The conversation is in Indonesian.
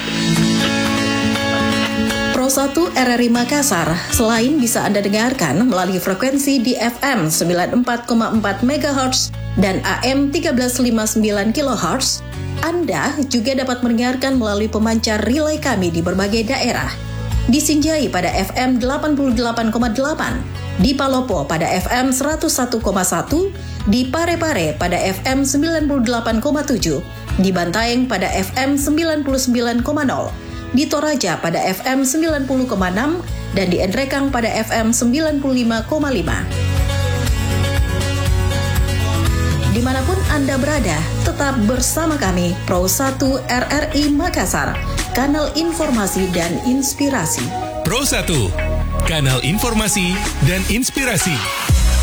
Pro 1 RRI Makassar, selain bisa Anda dengarkan melalui frekuensi di FM 94,4 MHz dan AM 1359 kHz, Anda juga dapat mendengarkan melalui pemancar relay kami di berbagai daerah. Di Sinjai pada FM 88,8, di Palopo pada FM 101,1, di Parepare pada FM 98,7, di Bantaeng pada FM 99,0, di Toraja pada FM 90,6, dan di Endrekang pada FM 95,5. Dimanapun Anda berada, tetap bersama kami, Pro 1 RRI Makassar, kanal informasi dan inspirasi. Pro 1, kanal informasi dan inspirasi.